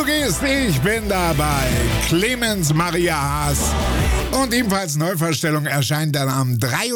gehst, ich bin dabei. Clemens Maria Haas. Und ebenfalls Neuvorstellung erscheint dann am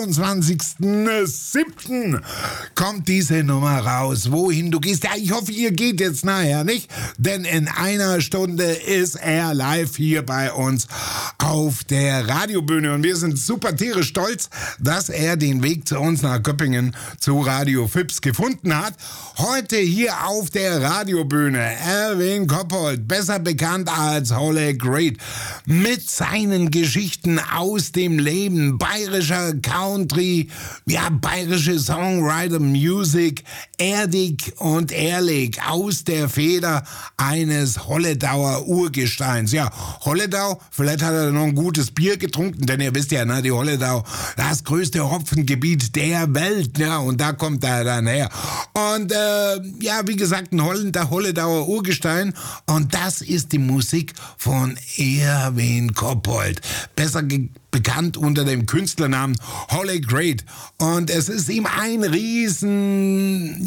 23.07. kommt diese Nummer raus. Wohin du gehst. Ja, ich hoffe, ihr geht jetzt nachher, nicht? Denn in einer Stunde ist er live hier bei uns auf der Radiobühne. Und wir sind super tierisch stolz, dass er den Weg zu uns nach Köppingen zu Radio Fips gefunden hat. Heute hier auf der Radiobühne Erwin Koppold, besser bekannt als Holy Great, mit seinen Geschichten aus dem Leben, bayerischer Country, ja, bayerische Songwriter, Music, erdig und ehrlich, aus der Feder eines Holledauer Urgesteins. Ja, Holledau, vielleicht hat er noch ein gutes Bier getrunken, denn ihr wisst ja, ne, die Holledau, das größte Hopfengebiet der Welt, ja, und da kommt er dann her. Und ja, wie gesagt, ein Holledauer Urgestein, und das ist die Musik von Erwin Koppold, besser bekannt unter dem Künstlernamen Holy Great. Und es ist ihm ein riesen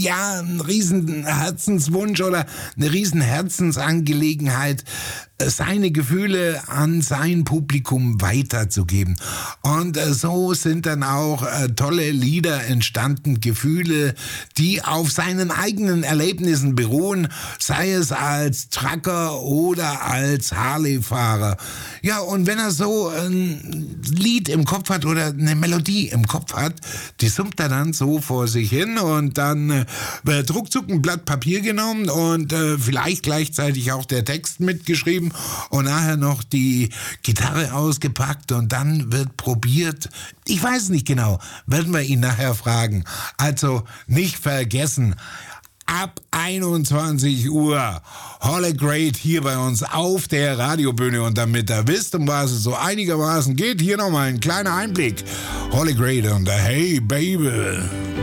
Herzenswunsch oder eine riesen Herzensangelegenheit, seine Gefühle an sein Publikum weiterzugeben. Und so sind dann auch tolle Lieder entstanden, Gefühle, die auf seinen eigenen Erlebnissen beruhen, sei es als Trucker oder als Harley-Fahrer. Ja, und wenn er so ein Lied im Kopf hat oder eine Melodie im Kopf hat, die summt er dann so vor sich hin, und dann wird ruckzuck ein Blatt Papier genommen und vielleicht gleichzeitig auch der Text mitgeschrieben und nachher noch die Gitarre ausgepackt, und dann wird probiert. Ich weiß nicht genau, werden wir ihn nachher fragen. Also nicht vergessen, ab 21 Uhr Holy Great hier bei uns auf der Radiobühne. Und damit ihr wisst, um was es so einigermaßen geht, hier nochmal ein kleiner Einblick. Holy Great und Hey Baby.